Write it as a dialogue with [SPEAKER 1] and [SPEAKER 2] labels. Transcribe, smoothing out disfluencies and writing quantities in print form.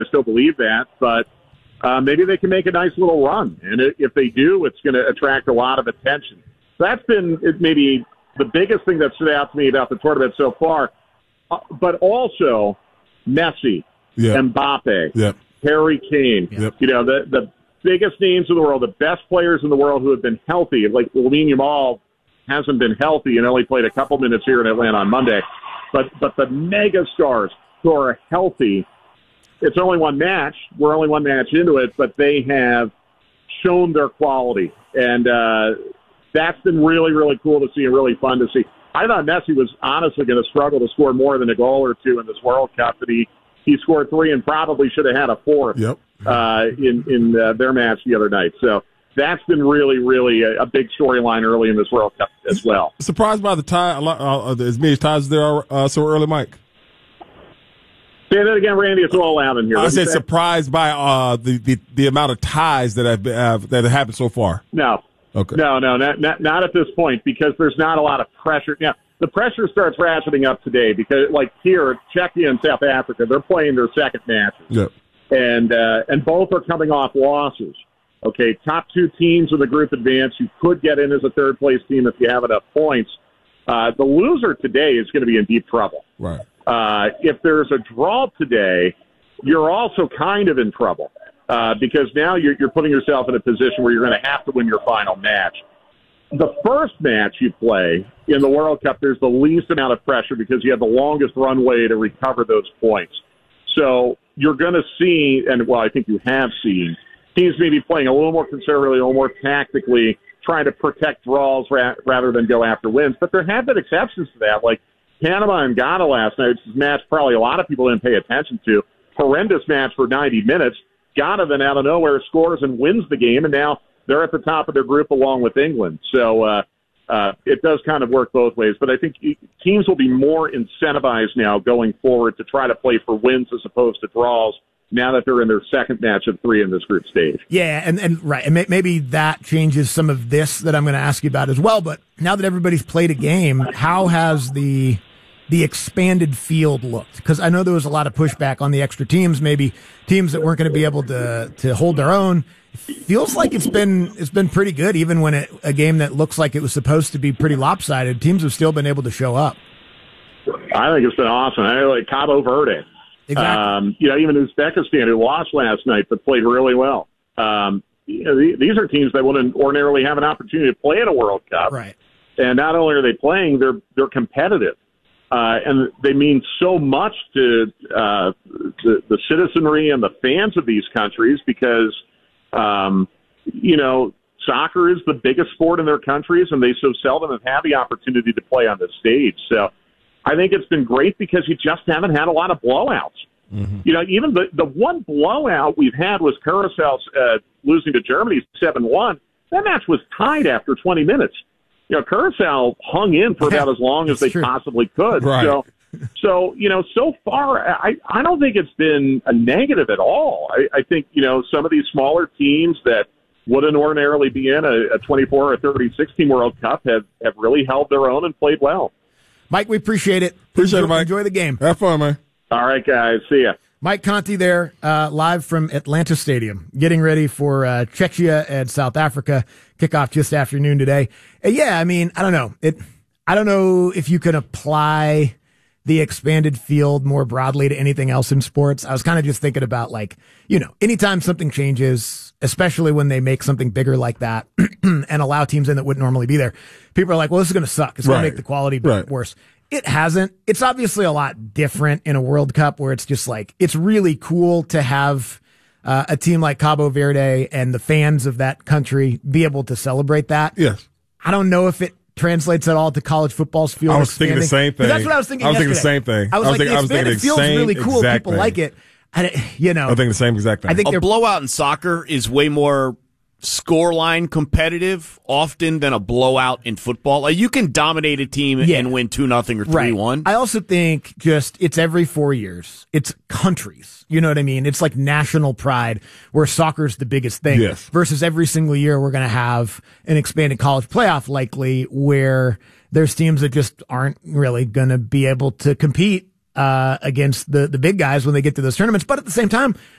[SPEAKER 1] I still believe that, but maybe they can make a nice little run. And if they do, it's going to attract a lot of attention. That's been maybe the biggest thing that stood out to me about the tournament so far. But also Messi, Mbappe, Harry Kane, the biggest names in the world, the best players in the world who have been healthy. Like Lamine Yamal hasn't been healthy and only played a couple minutes here in Atlanta on Monday. But the mega stars who are healthy, it's only one match. We're only one match into it, but they have shown their quality. And that's been really, really cool to see and really fun to see. I thought Messi was honestly going to struggle to score more than a goal or two in this World Cup, but he scored 3 and probably should have had a 4th in their match the other night. So that's been really, really a big storyline early in this World Cup as well.
[SPEAKER 2] Surprised by the tie, as many ties as there are so early, Mike?
[SPEAKER 1] Say that again, Randy. It's all loud in here.
[SPEAKER 2] I said surprised by the amount of ties that have happened so far.
[SPEAKER 1] No.
[SPEAKER 2] Okay.
[SPEAKER 1] No, not at this point, because there's not a lot of pressure. Now, the pressure starts ratcheting up today because, like here, Czechia and South Africa, they're playing their second matches.
[SPEAKER 2] Yep.
[SPEAKER 1] And both are coming off losses. Okay, top 2 teams in the group advance. You could get in as a third-place team if you have enough points. The loser today is going to be in deep trouble.
[SPEAKER 2] Right.
[SPEAKER 1] If there's a draw today, you're also kind of in trouble. Because now you're putting yourself in a position where you're going to have to win your final match. The first match you play in the World Cup, there's the least amount of pressure because you have the longest runway to recover those points. So you're going to see, and I think you have seen, teams maybe playing a little more conservatively, a little more tactically, trying to protect draws rather than go after wins. But there have been exceptions to that, like Panama and Ghana last night, which is a match probably a lot of people didn't pay attention to. Horrendous match for 90 minutes. Ghana then out of nowhere scores and wins the game, and now they're at the top of their group along with England. So it does kind of work both ways. But I think teams will be more incentivized now going forward to try to play for wins as opposed to draws now that they're in their second match of 3 in this group stage.
[SPEAKER 3] Yeah, and right. And maybe that changes some of this that I'm going to ask you about as well. But now that everybody's played a game, how has the expanded field looked? Because I know there was a lot of pushback on the extra teams, maybe teams that weren't going to be able to hold their own. It feels like it's been pretty good, even when a game that looks like it was supposed to be pretty lopsided, teams have still been able to show up.
[SPEAKER 1] I think it's been awesome. I like Cabo Verde.
[SPEAKER 3] Exactly.
[SPEAKER 1] Even Uzbekistan, who lost last night but played really well. These are teams that wouldn't ordinarily have an opportunity to play in a World Cup.
[SPEAKER 3] Right.
[SPEAKER 1] And not only are they playing, they're competitive. And they mean so much to the citizenry and the fans of these countries because, soccer is the biggest sport in their countries, and they so seldom have had the opportunity to play on this stage. So I think it's been great because you just haven't had a lot of blowouts. Mm-hmm. Even the one blowout we've had was Curacao losing to Germany 7-1. That match was tied after 20 minutes. Curacao hung in for about as long as they possibly could.
[SPEAKER 2] Right.
[SPEAKER 1] So far, I don't think it's been a negative at all. I think, some of these smaller teams that wouldn't ordinarily be in a 24 or 36 team World Cup have really held their own and played well.
[SPEAKER 3] Mike, we appreciate it.
[SPEAKER 2] Appreciate it, Mike.
[SPEAKER 3] Enjoy the game.
[SPEAKER 2] Have fun, man.
[SPEAKER 1] All right, guys. See ya.
[SPEAKER 3] Mike Conti there, live from Atlanta Stadium, getting ready for Czechia and South Africa kickoff just afternoon today. I don't know. I don't know if you can apply the expanded field more broadly to anything else in sports. I was kind of just thinking about anytime something changes, especially when they make something bigger like that and allow teams in that wouldn't normally be there, people are like, well, this is going to suck. It's going to make the quality worse. It hasn't. It's obviously a lot different in a World Cup where it's just like, it's really cool to have a team like Cabo Verde and the fans of that country be able to celebrate that.
[SPEAKER 2] Yes.
[SPEAKER 3] I don't know if it translates at all to college football's field.
[SPEAKER 2] I was thinking the same thing.
[SPEAKER 3] That's what I was thinking.
[SPEAKER 2] I was thinking the same thing.
[SPEAKER 3] I was thinking it feels really cool. People like it.
[SPEAKER 2] I think the same exact thing.
[SPEAKER 3] I think
[SPEAKER 4] a blowout in soccer is way more scoreline competitive often than a blowout in football. Like you can dominate a team and win 2-0 or 3-1.
[SPEAKER 3] I also think it's every 4 years. It's countries. You know what I mean? It's like national pride where soccer's the biggest thing.
[SPEAKER 2] Yes.
[SPEAKER 3] Versus every single year we're going to have an expanded college playoff likely where there's teams that just aren't really going to be able to compete against the big guys when they get to those tournaments. But at the same time,